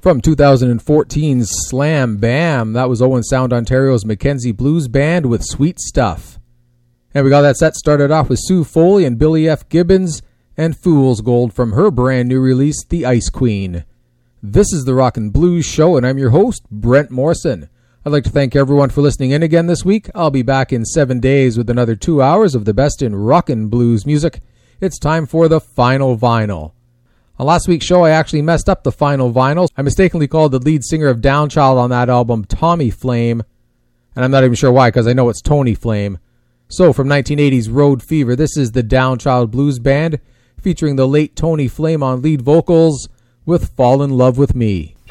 From 2014's Slam Bam, that was Owen Sound Ontario's Mackenzie Blues Band with Sweet Stuff. And we got that set started off with Sue Foley and Billy F. Gibbons and Fool's Gold from her brand new release, The Ice Queen. This is the Rockin' Blues Show, and I'm your host, Brent Morrison. I'd like to thank everyone for listening in again this week. I'll be back in 7 days with another 2 hours of the best in rockin' blues music. It's time for the final vinyl. On last week's show, I actually messed up the final vinyl. I mistakenly called the lead singer of Downchild on that album Tommy Flame, and I'm not even sure why, because I know it's Tony Flame. So, from 1980's Road Fever, this is the Downchild Blues Band, featuring the late Tony Flame on lead vocals with Fall in Love with Me.